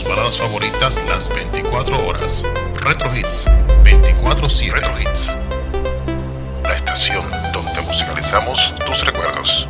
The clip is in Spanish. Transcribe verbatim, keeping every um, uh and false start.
baladas favoritas las veinticuatro horas. Retro Hits veinticuatro siete. Retro Hits, la estación donde musicalizamos tus recuerdos.